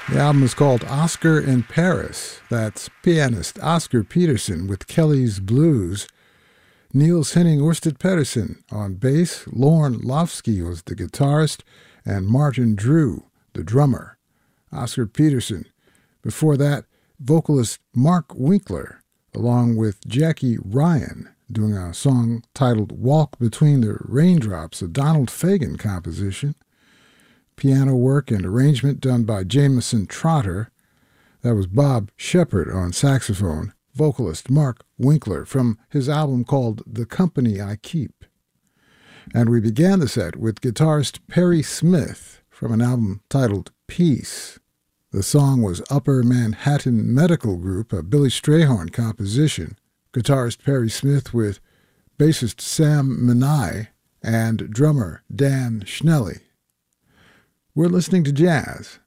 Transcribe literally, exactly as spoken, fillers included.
The album is called Oscar in Paris. That's pianist Oscar Peterson with Kelly's Blues. Niels Henning Orsted Pedersen on bass, Lorne Lofsky was the guitarist, and Martin Drew, the drummer. Oscar Peterson. Before that, vocalist Mark Winkler, along with Jackie Ryan, doing a song titled Walk Between the Raindrops, a Donald Fagen composition. Piano work and arrangement done by Jameson Trotter. That was Bob Shepard on saxophone. Vocalist Mark Winkler from his album called The Company I Keep. And we began the set with guitarist Perry Smith from an album titled Peace. The song was Upper Manhattan Medical Group, a Billy Strayhorn composition. Guitarist Perry Smith with bassist Sam Menai and drummer Dan Schnelly. We're listening to jazz